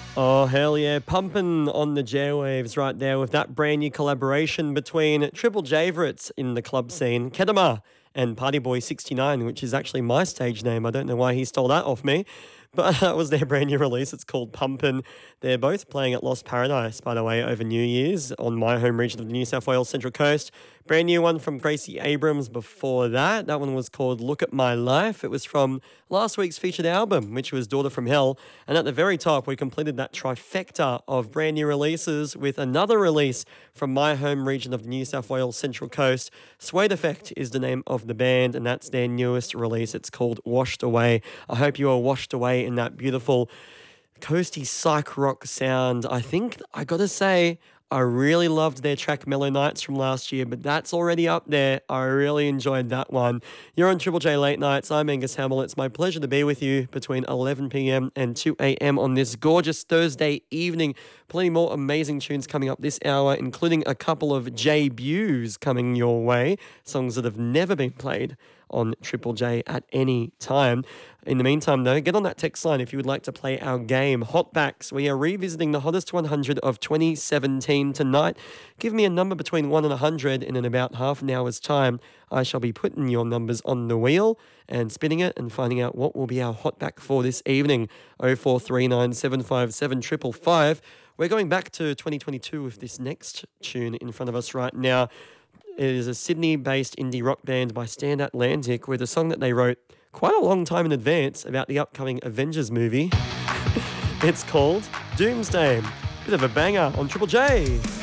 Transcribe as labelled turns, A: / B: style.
A: Oh, hell yeah. Pumping on the J-Waves right there with that brand new collaboration between Triple Javorites in the club scene, Kedama, and Party Boy 69, which is actually my stage name. I don't know why he stole that off me. But that was their brand new release. It's called Pumpin'. They're both playing at Lost Paradise, by the way, over New Year's on my home region of the New South Wales Central Coast. Brand new one from Gracie Abrams before that. That one was called Look at My Life. It was from last week's featured album, which was Daughter from Hell. And at the very top, we completed that trifecta of brand new releases with another release from my home region of the New South Wales Central Coast. Suede Effect is the name of the band, and that's their newest release. It's called Washed Away. I hope you are washed away in that beautiful coasty psych rock sound. I think I gotta say, I really loved their track Mellow Nights from last year, but that's already up there. I really enjoyed that one. You're on Triple J Late Nights. I'm Angus Hamill. It's my pleasure to be with you between 11 p.m. and 2 a.m. on this gorgeous Thursday evening. Plenty more amazing tunes coming up this hour, including a couple of J-Bues coming your way, songs that have never been played on Triple J at any time. In the meantime, though, get on that text line if you would like to play our game, Hotbacks. We are revisiting the hottest 100 of 2017 tonight. Give me a number between 1 and 100, and in about half an hour's time, I shall be putting your numbers on the wheel and spinning it and finding out what will be our Hotback for this evening. 0439 757 555. We're going back to 2022 with this next tune in front of us right now. It is a Sydney-based indie rock band by Stand Atlantic with a song that they wrote quite a long time in advance about the upcoming Avengers movie. It's called Doomsday. Bit of a banger on Triple J.